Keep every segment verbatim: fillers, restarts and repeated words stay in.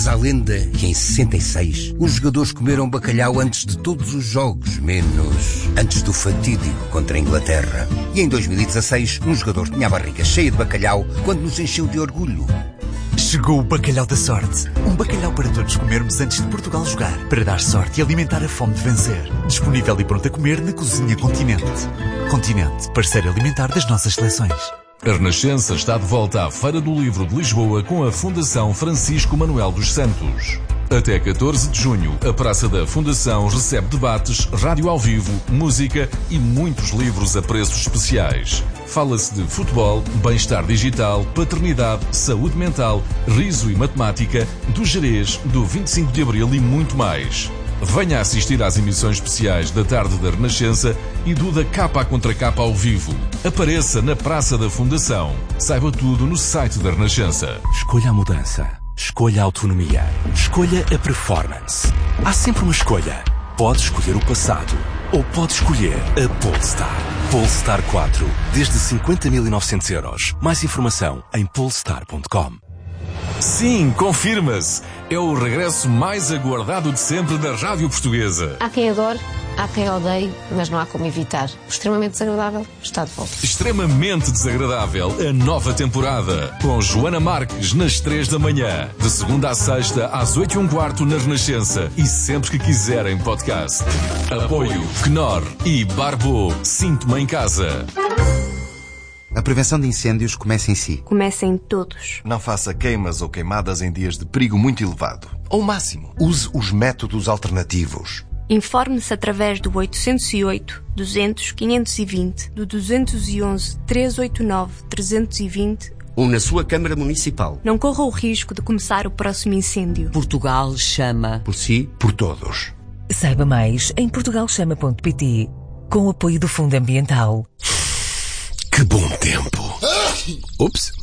Reza a lenda que em sessenta e seis os jogadores comeram bacalhau antes de todos os jogos, menos antes do fatídico contra a Inglaterra. E em dois mil e dezasseis um jogador tinha a barriga cheia de bacalhau quando nos encheu de orgulho. Chegou o Bacalhau da Sorte. Um bacalhau para todos comermos antes de Portugal jogar. Para dar sorte e alimentar a fome de vencer. Disponível e pronto a comer na Cozinha Continente. Continente, parceiro alimentar das nossas seleções. A Renascença está de volta à Feira do Livro de Lisboa com a Fundação Francisco Manuel dos Santos. Até catorze de junho, a Praça da Fundação recebe debates, rádio ao vivo, música e muitos livros a preços especiais. Fala-se de futebol, bem-estar digital, paternidade, saúde mental, riso e matemática, do Jerez, do vinte e cinco de Abril e muito mais. Venha assistir às emissões especiais da Tarde da Renascença e do Da Capa à Contra Capa ao vivo. Apareça na Praça da Fundação. Saiba tudo no site da Renascença. Escolha a mudança. Escolha a autonomia. Escolha a performance. Há sempre uma escolha. Pode escolher o passado. Ou pode escolher a Polestar. Polestar quatro. Desde cinquenta mil e novecentos euros. Mais informação em polestar ponto com. Sim, confirma-se. É o regresso mais aguardado de sempre da Rádio Portuguesa. Há quem adore, há quem odeie, mas não há como evitar. O extremamente desagradável está de volta. Extremamente desagradável, a nova temporada. Com Joana Marques nas três da manhã. De segunda à sexta, às oito e um quarto na Renascença. E sempre que quiserem podcast. Apoio Knorr e Barbo. Sinto-me em casa. A prevenção de incêndios começa em si. Começa em todos. Não faça queimas ou queimadas em dias de perigo muito elevado. Ou máximo. Use os métodos alternativos. Informe-se através do oitocentos e oito, duzentos, quinhentos e vinte, do duzentos e onze, trezentos e oitenta e nove, trezentos e vinte... ou na sua Câmara Municipal. Não corra o risco de começar o próximo incêndio. Portugal chama. Por si, por todos. Saiba mais em portugal chama ponto pt, com o apoio do Fundo Ambiental. Que bom tempo! Ups!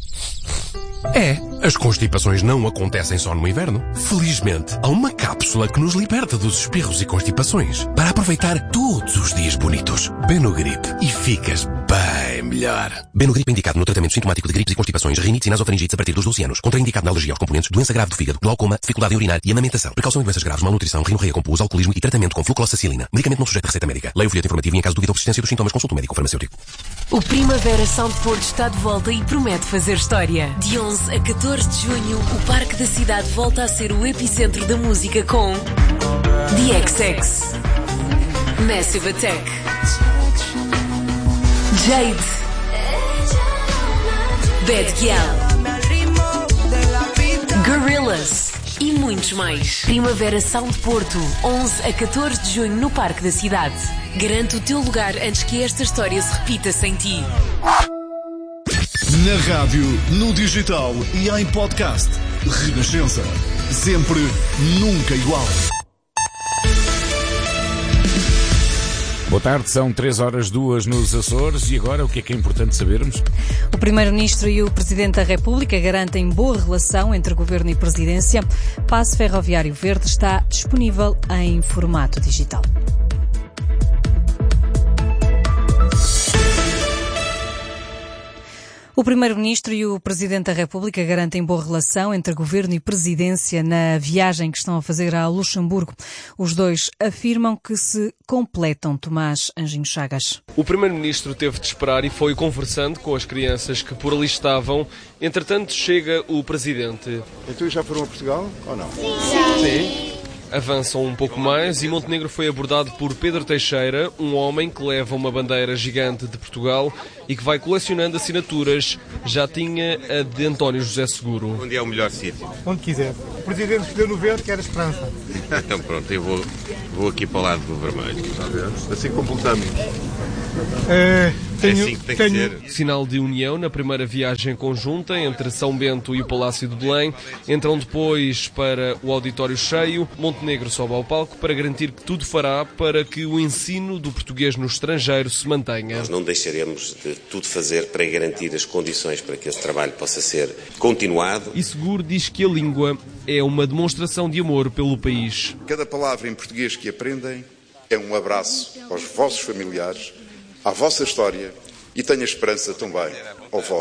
É, as constipações não acontecem só no inverno. Felizmente, há uma cápsula que nos liberta dos espirros e constipações para aproveitar todos os dias bonitos. Benogrip e ficas bem melhor. Benogrip é indicado no tratamento sintomático de gripes e constipações, rinites e nasofaringites a partir dos doze anos. Contraindicado na alergia aos componentes, doença grave do fígado, glaucoma, dificuldade em urinar e amamentação. Precaução em doenças graves, malnutrição, rinorreia com pus, alcoolismo e tratamento com flucloxacilina. Medicamento não sujeito a receita médica. Leia o folheto informativo e em caso de dúvida ou persistência dos sintomas, consulte o médico farmacêutico. O Primavera Sound Porto está de volta e promete fazer história. De onze a catorze de junho, o Parque da Cidade volta a ser o epicentro da música com The X X, Massive Attack, Jade, Bad Gyal, Gorillaz e muitos mais. Primavera Sound Porto, onze a catorze de junho no Parque da Cidade. Garante o teu lugar antes que esta história se repita sem ti. Na rádio, no digital e em podcast. Renascença. Sempre, nunca igual. Boa tarde, são três horas duas nos Açores e agora o que é que é importante sabermos? O Primeiro-Ministro e o Presidente da República garantem boa relação entre Governo e Presidência. Passe Ferroviário Verde está disponível em formato digital. O Primeiro-Ministro e o Presidente da República garantem boa relação entre Governo e Presidência na viagem que estão a fazer a Luxemburgo. Os dois afirmam que se completam. Tomás Anjinho Chagas. O Primeiro-Ministro teve de esperar e foi conversando com as crianças que por ali estavam. Entretanto, chega o Presidente. Então já foram a Portugal ou não? Sim. Sim. Avançam um pouco mais e Montenegro foi abordado por Pedro Teixeira, um homem que leva uma bandeira gigante de Portugal e que vai colecionando assinaturas. Já tinha a de António José Seguro. Onde é o melhor sítio? Onde quiser. O Presidente escolheu no verde, que era Esperança. Então pronto, eu vou, vou aqui para o lado do vermelho. Assim completamos. É, tenho, é assim que tem tenho... que ser. Sinal de união na primeira viagem conjunta entre São Bento e o Palácio de Belém. Entram depois para o auditório cheio. Montenegro sobe ao palco para garantir que tudo fará para que o ensino do português no estrangeiro se mantenha. Nós não deixaremos de tudo fazer para garantir as condições para que esse trabalho possa ser continuado. E Seguro diz que a língua é uma demonstração de amor pelo país. Cada palavra em português que aprendem é um abraço aos vossos familiares, à vossa história e tenha esperança também ao vosso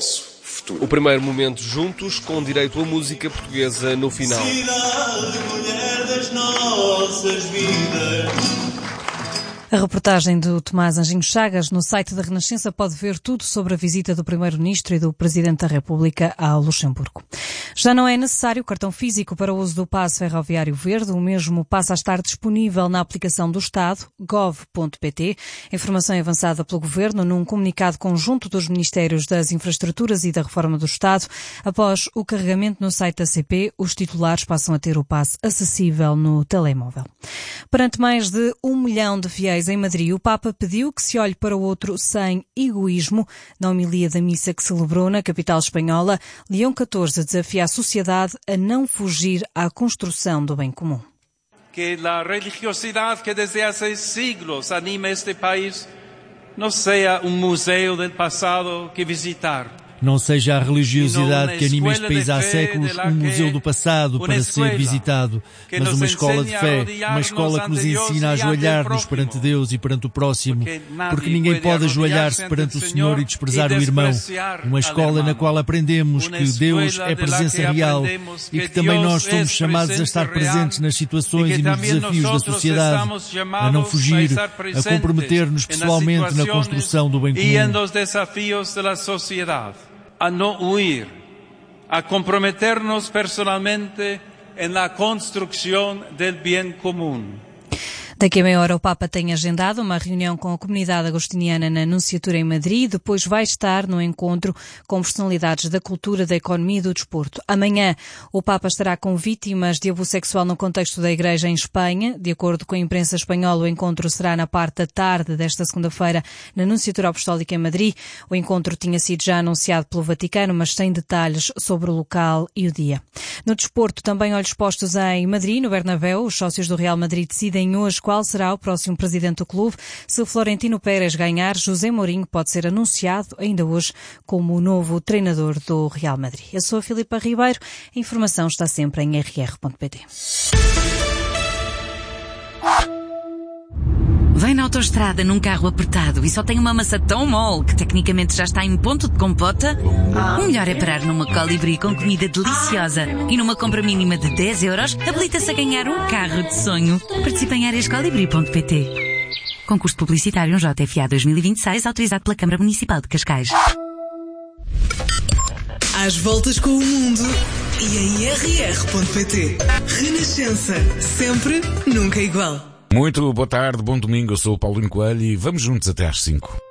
futuro. O primeiro momento juntos, com direito à música portuguesa no final. Cidade, mulher das nossas vidas. A reportagem do Tomás Anjinho Chagas no site da Renascença pode ver tudo sobre a visita do Primeiro-Ministro e do Presidente da República ao Luxemburgo. Já não é necessário cartão físico para o uso do passe ferroviário verde. O mesmo passa a estar disponível na aplicação do Estado, gov ponto pt. A informação é avançada pelo Governo num comunicado conjunto dos Ministérios das Infraestruturas e da Reforma do Estado. Após o carregamento no site da C P, os titulares passam a ter o passe acessível no telemóvel. Perante mais de um milhão de fiéis em Madrid, o Papa pediu que se olhe para o outro sem egoísmo. Na homilia da missa que celebrou na capital espanhola, Leão catorze desafia a sociedade a não fugir à construção do bem comum. Que a religiosidade que desde há siglos anima este país não seja um museu do passado que visitar. Não seja a religiosidade que anima este país há séculos um museu do passado para ser visitado, mas uma escola de fé, uma escola que nos ensina a ajoelhar-nos perante Deus e perante o próximo, porque ninguém pode ajoelhar-se perante o Senhor e desprezar o irmão. Uma escola na qual aprendemos que Deus é presença real e que também nós somos chamados a estar presentes nas situações e nos desafios da sociedade, a não fugir, a comprometer-nos pessoalmente na construção do bem comum. A no huir, a comprometernos personalmente en la construcción del bien común. Daqui a meia hora o Papa tem agendado uma reunião com a comunidade agostiniana na Nunciatura em Madrid. Depois vai estar no encontro com personalidades da cultura, da economia e do desporto. Amanhã o Papa estará com vítimas de abuso sexual no contexto da Igreja em Espanha. De acordo com a imprensa espanhola, o encontro será na parte da tarde desta segunda-feira na Nunciatura Apostólica em Madrid. O encontro tinha sido já anunciado pelo Vaticano, mas sem detalhes sobre o local e o dia. No desporto, também olhos postos em Madrid, no Bernabéu. Os sócios do Real Madrid decidem hoje qual será o próximo presidente do clube. Se o Florentino Pérez ganhar, José Mourinho pode ser anunciado ainda hoje como o novo treinador do Real Madrid. Eu sou a Filipa Ribeiro. A informação está sempre em r r ponto p t. Vem na autoestrada num carro apertado e só tem uma massa tão mole que tecnicamente já está em ponto de compota? O melhor é parar numa Colibri com comida deliciosa e numa compra mínima de dez euros habilita-se a ganhar um carro de sonho. Participe em áreas colibri ponto p t. Concurso publicitário J F A dois mil e vinte e seis autorizado pela Câmara Municipal de Cascais. Às voltas com o mundo e em r r ponto p t. Renascença. Sempre, nunca igual. Muito boa tarde, bom domingo, eu sou o Paulinho Coelho e vamos juntos até às cinco.